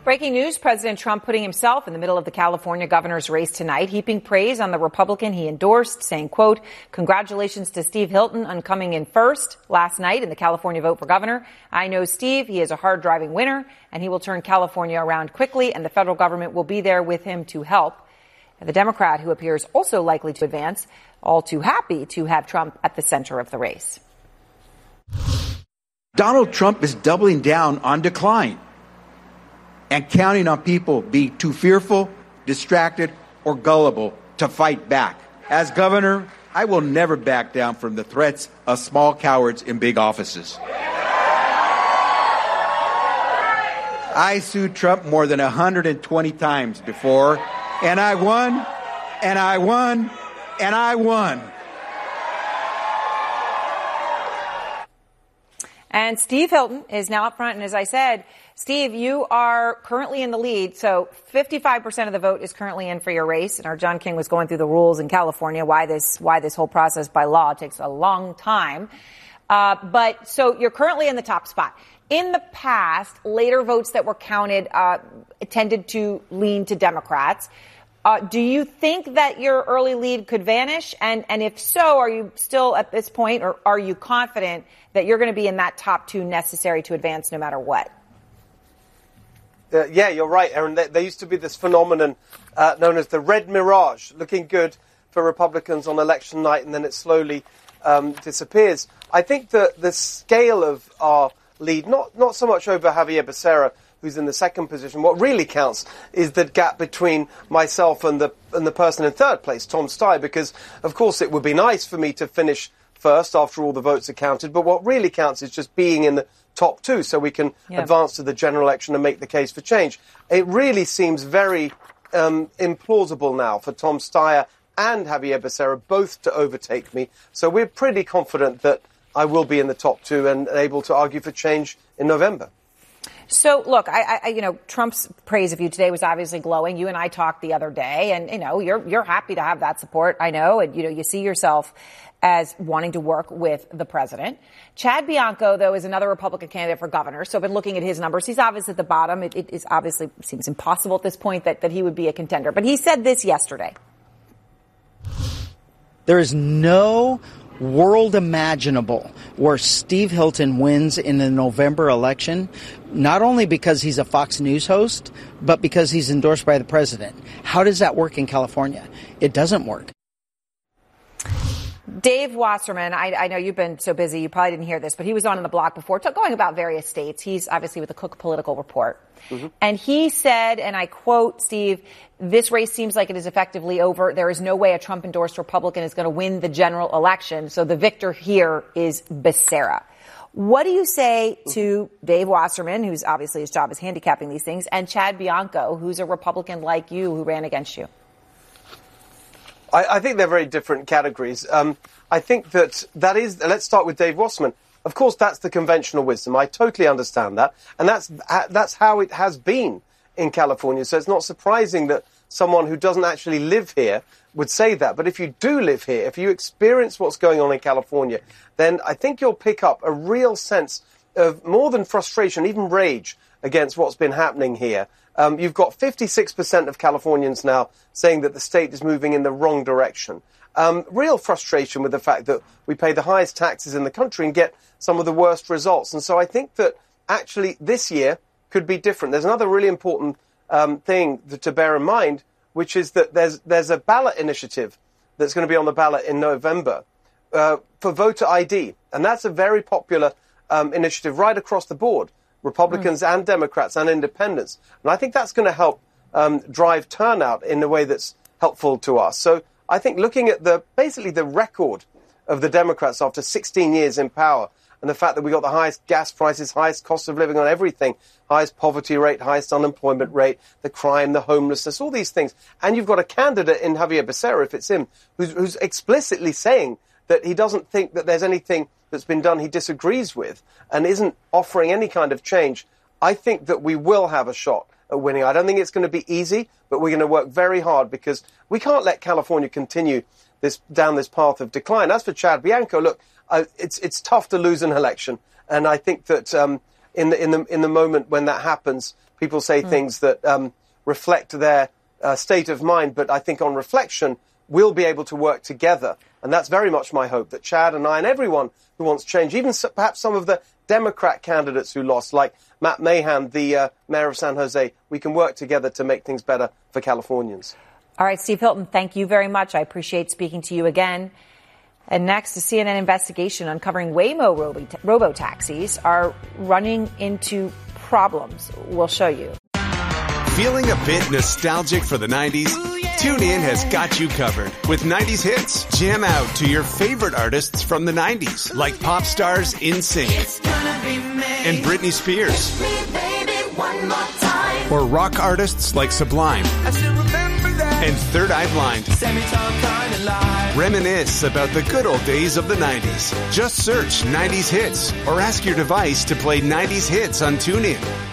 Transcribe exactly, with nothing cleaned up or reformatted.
Breaking news, President Trump putting himself in the middle of the California governor's race tonight, heaping praise on the Republican he endorsed, saying, quote, congratulations to Steve Hilton on coming in first last night in the California vote for governor. I know Steve, he is a hard-driving winner, and he will turn California around quickly, and the federal government will be there with him to help. And the Democrat, who appears also likely to advance, all too happy to have Trump at the center of the race. Donald Trump is doubling down on decline and counting on people being too fearful, distracted, or gullible to fight back. As governor, I will never back down from the threats of small cowards in big offices. I sued Trump more than one hundred twenty times before, and I won, and I won, and I won. And Steve Hilton is now up front. And as I said, Steve, you are currently in the lead. So fifty-five percent of the vote is currently in for your race. And our John King was going through the rules in California, why this, why this whole process by law takes a long time. Uh, but so you're currently in the top spot. In the past, later votes that were counted, uh, tended to lean to Democrats. Uh, do you think that your early lead could vanish? And, and if so, are you still at this point, or are you confident that you're going to be in that top two necessary to advance no matter what? Uh, yeah, you're right, Erin. There, there used to be this phenomenon uh, known as the red mirage, looking good for Republicans on election night, and then it slowly um, disappears. I think that the scale of our lead, not, not so much over Javier Becerra, who's in the second position. What really counts is the gap between myself and the and the person in third place, Tom Steyer, because, of course, it would be nice for me to finish first after all the votes are counted, but what really counts is just being in the top two so we can yeah. advance to the general election and make the case for change. It really seems very um, implausible now for Tom Steyer and Javier Becerra both to overtake me, so we're pretty confident that I will be in the top two and able to argue for change in November. So, look, I, I, you know, Trump's praise of you today was obviously glowing. You and I talked the other day, and, you know, you're you're happy to have that support, I know, and, you know, you see yourself as wanting to work with the president. Chad Bianco, though, is another Republican candidate for governor, so I've been looking at his numbers. He's obviously at the bottom. It, it is obviously seems impossible at this point that, that he would be a contender. But he said this yesterday. There is no world imaginable where Steve Hilton wins in the November election, not only because he's a Fox News host, but because he's endorsed by the president. How does that work in California? It doesn't work. Dave Wasserman, I, I know you've been so busy, you probably didn't hear this, but he was on in the block before, t- going about various states. He's obviously with the Cook Political Report. Mm-hmm. And he said, and I quote, Steve, this race seems like it is effectively over. There is no way a Trump-endorsed Republican is going to win the general election. So the victor here is Becerra. What do you say to Dave Wasserman, who's obviously his job is handicapping these things, and Chad Bianco, who's a Republican like you who ran against you? I, I think they're very different categories. Um, I think that that is, let's start with Dave Wasserman. Of course, that's the conventional wisdom. I totally understand that. And that's that's how it has been in California. So it's not surprising that someone who doesn't actually live here would say that. But if you do live here, if you experience what's going on in California, then I think you'll pick up a real sense of more than frustration, even rage against what's been happening here. Um, you've got fifty-six percent of Californians now saying that the state is moving in the wrong direction. Um, real frustration with the fact that we pay the highest taxes in the country and get some of the worst results. And so I think that actually this year could be different. There's another really important um, thing to bear in mind, which is that there's there's a ballot initiative that's going to be on the ballot in November uh, for voter I D. And that's a very popular um, initiative right across the board, Republicans mm. and Democrats and independents. And I think that's going to help um, drive turnout in a way that's helpful to us. So I think looking at the basically the record of the Democrats after sixteen years in power, and the fact that we got the highest gas prices, highest cost of living on everything, highest poverty rate, highest unemployment rate, the crime, the homelessness, all these things. And you've got a candidate in Javier Becerra, if it's him, who's, who's explicitly saying that he doesn't think that there's anything that's been done he disagrees with and isn't offering any kind of change. I think that we will have a shot at winning. I don't think it's going to be easy, but we're going to work very hard because we can't let California continue this down this path of decline. As for Chad Bianco, look, Uh, it's it's tough to lose an election, and I think that um, in the in the in the moment when that happens, people say mm. things that um, reflect their uh, state of mind. But I think on reflection, we'll be able to work together, and that's very much my hope that Chad and I and everyone who wants change, even so, perhaps some of the Democrat candidates who lost, like Matt Mahan, the uh, mayor of San Jose, we can work together to make things better for Californians. All right, Steve Hilton, thank you very much. I appreciate speaking to you again. And next, a C N N investigation uncovering Waymo robo- robo-taxis are running into problems. We'll show you. Feeling a bit nostalgic for the nineties? Ooh, yeah. TuneIn has got you covered with nineties hits. Jam out to your favorite artists from the nineties, like pop stars NSYNC and Britney Spears. Baby, one more time. Or rock artists like Sublime and Third Eye Blind. Reminisce about the good old days of the nineties. Just search nineties hits or ask your device to play nineties hits on TuneIn.